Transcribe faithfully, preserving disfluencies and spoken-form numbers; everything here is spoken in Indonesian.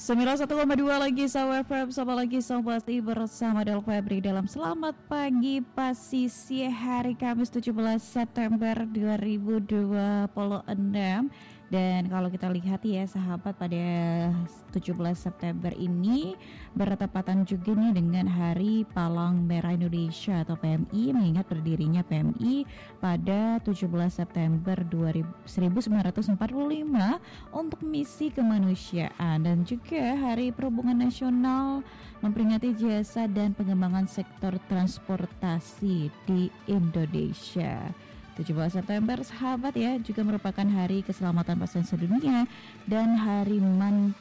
sembilan puluh satu koma dua lagi Sawa F M, sama lagi sama pasti bersama Del Febri dalam Selamat Pagi Pasisi hari Kamis tujuh belas September dua ribu dua puluh enam. Dan kalau kita lihat ya sahabat, pada tujuh belas September ini bertepatan juga nih dengan Hari Palang Merah Indonesia atau P M I, mengingat berdirinya P M I pada tujuh belas September seribu sembilan ratus empat puluh lima untuk misi kemanusiaan. Dan juga Hari Perhubungan Nasional memperingati jasa dan pengembangan sektor transportasi di Indonesia. tujuh belas September sahabat ya juga merupakan Hari Keselamatan Pasien Sedunia dan Hari Man